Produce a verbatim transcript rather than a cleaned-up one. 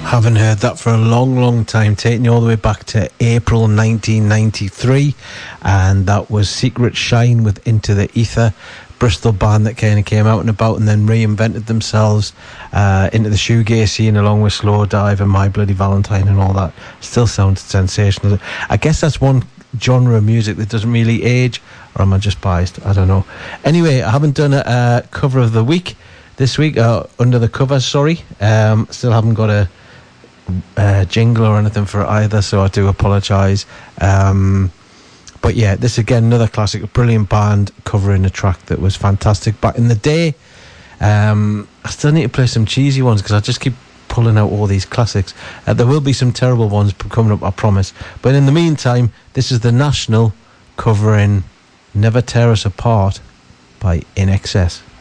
Haven't heard that for a long, long time, taking you all the way back to April nineteen ninety-three, and that was Secret Shine with Into the Ether, Bristol band that kind of came out and about and then reinvented themselves uh, into the shoegaze scene along with Slow Dive and My Bloody Valentine and all that. Still sounds sensational. I guess that's one genre of music that doesn't really age, or am I just biased? I don't know. Anyway, I haven't done a, a cover of the week this week, uh, under the cover, sorry. Um, still haven't got a Uh, jingle or anything for it either, so I do apologise. Um, but yeah, this again, another classic, a brilliant band covering a track that was fantastic back in the day. Um, I still need to play some cheesy ones because I just keep pulling out all these classics. Uh, there will be some terrible ones coming up, I promise. But in the meantime, this is the National covering Never Tear Us Apart by In Excess.